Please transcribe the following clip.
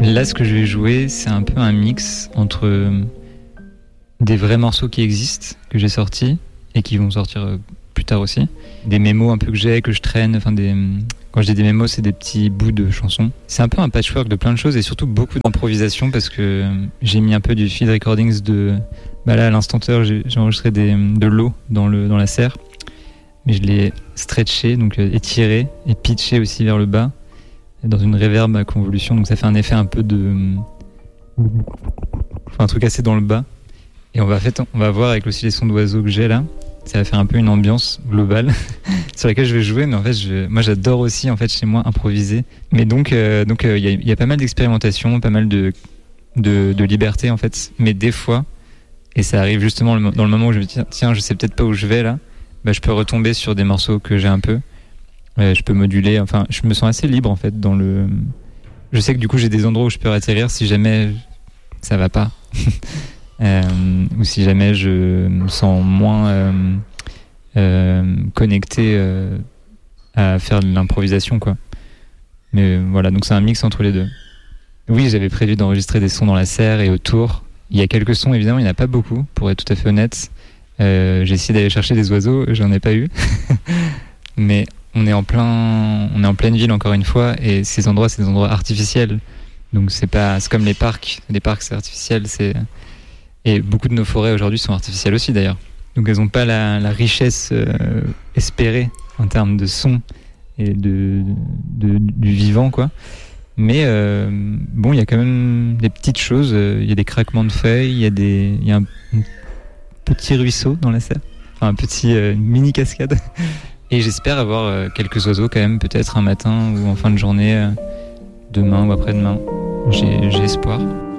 Là, ce que je vais jouer, c'est un peu un mix entre des vrais morceaux qui existent, que j'ai sortis, et qui vont sortir plus tard aussi. Des mémos un peu que j'ai, que je traîne, quand je dis des mémos, c'est des petits bouts de chansons. C'est un peu un patchwork de plein de choses, et surtout beaucoup d'improvisation, parce que j'ai mis un peu du field recordings là, à l'instant j'ai enregistré de l'eau dans la serre, mais je l'ai stretché, donc étiré, et pitché aussi vers le bas, dans une reverb à convolution, donc ça fait un effet un peu un truc assez dans le bas. Et on va voir avec aussi les sons d'oiseaux que j'ai là, ça va faire un peu une ambiance globale sur laquelle je vais jouer. Mais en fait, moi j'adore aussi en fait chez moi improviser. Mais donc il y a pas mal d'expérimentation, pas mal de liberté en fait. Mais des fois, et ça arrive justement dans le moment où je me dis tiens, je sais peut-être pas où je vais là, je peux retomber sur des morceaux que j'ai un peu. Je peux moduler. Enfin, je me sens assez libre en fait Je sais que du coup j'ai des endroits où je peux atterrir si jamais ça va pas. Ou si jamais je me sens moins connecté à faire de l'improvisation quoi. Mais voilà, donc c'est un mix entre les deux. Oui, j'avais prévu d'enregistrer des sons dans la serre et autour. Il y a quelques sons, évidemment, il n'y en a pas beaucoup, pour être tout à fait honnête. J'ai essayé d'aller chercher des oiseaux, j'en ai pas eu. Mais on est en pleine ville encore une fois, et ces endroits, c'est des endroits artificiels. Donc c'est comme les parcs c'est artificiel, et beaucoup de nos forêts aujourd'hui sont artificielles aussi d'ailleurs. Donc elles n'ont pas la richesse espérée en termes de son et du vivant quoi. Mais il y a quand même des petites choses. Il y a des craquements de feuilles, il y a un petit ruisseau dans la serre, enfin un petit mini cascade. Et j'espère avoir quelques oiseaux quand même, peut-être un matin ou en fin de journée, demain ou après-demain. J'ai espoir.